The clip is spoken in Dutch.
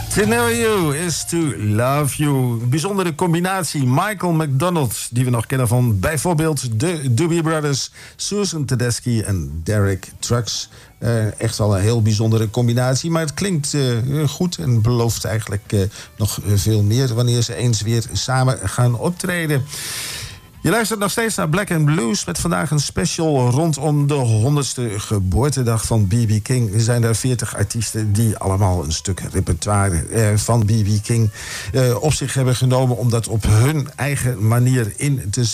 To know you is to love you. Bijzondere combinatie. Michael McDonald, die we nog kennen van bijvoorbeeld de Doobie Brothers, Susan Tedeschi en Derek Trucks. Echt al een heel bijzondere combinatie. Maar het klinkt goed en belooft eigenlijk nog veel meer wanneer ze eens weer samen gaan optreden. Je luistert nog steeds naar Black & Blues met vandaag een special rondom de 100ste geboortedag van B.B. King. Er zijn er 40 artiesten die allemaal een stuk repertoire van B.B. King op zich hebben genomen om dat op hun eigen manier in te zetten.